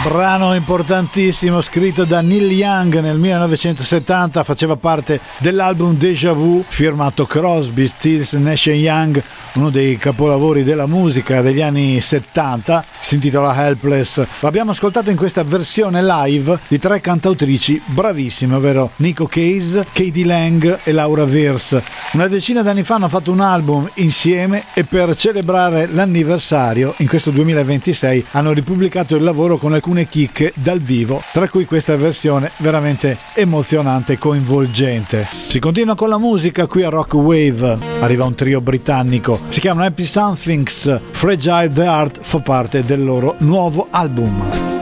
Brano importantissimo scritto da Neil Young nel 1970, faceva parte dell'album Déjà Vu firmato Crosby, Stills, Nash & Young, uno dei capolavori della musica degli anni 70, si intitola Helpless. L'abbiamo ascoltato in questa versione live di tre cantautrici bravissime, ovvero Nico Case, Katie Lang e Laura Verse. Una decina d'anni fa hanno fatto un album insieme e per celebrare l'anniversario in questo 2026 hanno ripubblicato il lavoro con alcune chicche dal vivo, tra cui questa versione veramente emozionante e coinvolgente. Si continua con la musica qui a Rock Wave, arriva un trio britannico, si chiamano Happy Somethings, Fragile the Heart, fa parte del loro nuovo album.